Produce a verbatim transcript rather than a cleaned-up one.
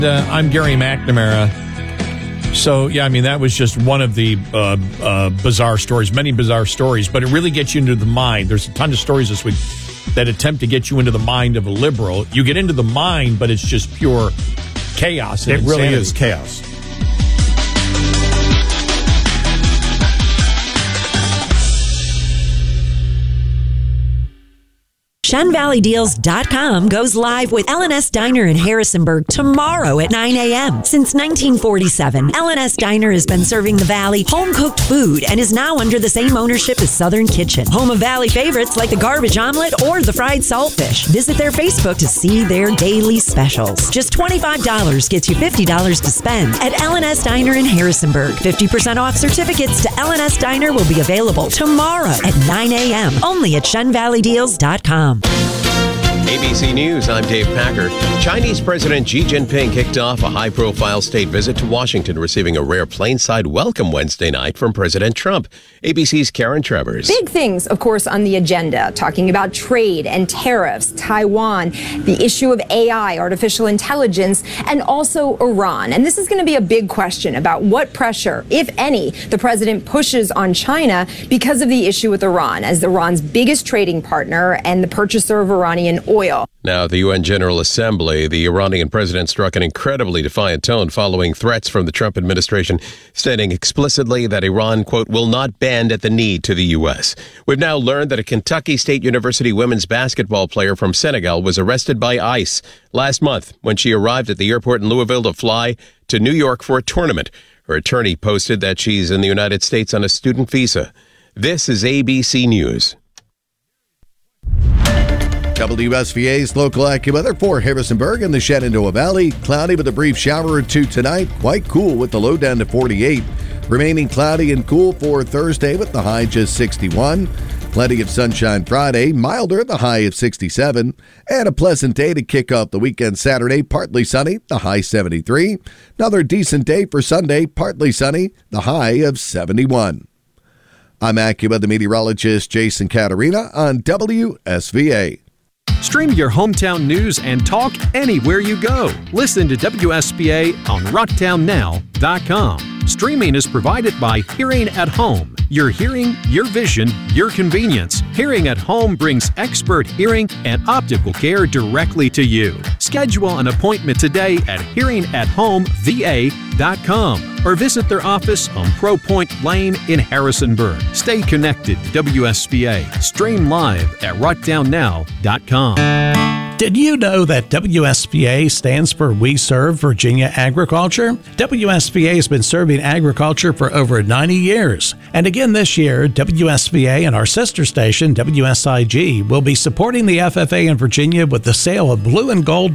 Uh, I'm Gary McNamara. So, yeah, I mean, that was just one of the uh, uh, bizarre stories, many bizarre stories, but it really gets you into the mind. There's a ton of stories this week that attempt to get you into the mind of a liberal. You get into the mind, but it's just pure chaos. It really insanity. is chaos. Shen Valley Deals dot com goes live with L and S Diner in Harrisonburg tomorrow at nine a.m. Since nineteen forty-seven, L and S Diner has been serving the Valley home-cooked food and is now under the same ownership as Southern Kitchen, home of Valley favorites like the garbage omelet or the fried saltfish. Visit their Facebook to see their daily specials. Just twenty-five dollars gets you fifty dollars to spend at L and S Diner in Harrisonburg. fifty percent off certificates to L and S Diner will be available tomorrow at nine a.m. only at Shen Valley Deals dot com. A B C News, I'm Dave Packer. Chinese President Xi Jinping kicked off a high-profile state visit to Washington, receiving a rare plane-side welcome Wednesday night from President Trump. A B C's Karen Travers. Big things, of course, on the agenda, talking about trade and tariffs, Taiwan, the issue of A I, artificial intelligence, and also Iran. And this is going to be a big question about what pressure, if any, the president pushes on China because of the issue with Iran, as Iran's biggest trading partner and the purchaser of Iranian oil. Now, at the U N General Assembly, the Iranian president struck an incredibly defiant tone following threats from the Trump administration, stating explicitly that Iran, quote, will not bend at the knee to the U S. We've now learned that a Kentucky State University women's basketball player from Senegal was arrested by ICE last month when she arrived at the airport in Louisville to fly to New York for a tournament. Her attorney posted that she's in the United States on a student visa. This is A B C News. W S V A's local AccuWeather for Harrisonburg and the Shenandoah Valley. Cloudy with a brief shower or two tonight. Quite cool with the low down to forty-eight. Remaining cloudy and cool for Thursday with the high just sixty-one. Plenty of sunshine Friday. Milder, the high of sixty-seven. And a pleasant day to kick off the weekend Saturday. Partly sunny, the high seventy-three. Another decent day for Sunday. Partly sunny, the high of seventy-one. I'm AccuWeather meteorologist Jason Caterina on W S V A. Stream your hometown news and talk anywhere you go. Listen to W S B A on rocktown now dot com. Streaming is provided by Hearing at Home. Your hearing, your vision, your convenience. Hearing at Home brings expert hearing and optical care directly to you. Schedule an appointment today at hearing at home v a dot com or visit their office on Pro Point Lane in Harrisonburg. Stay connected to W S B A. Stream live at rocktown now dot com. Did you know that W S V A stands for We Serve Virginia Agriculture? W S V A has been serving agriculture for over ninety years. And again this year, W S V A and our sister station, W S I G, will be supporting the F F A in Virginia with the sale of blue and gold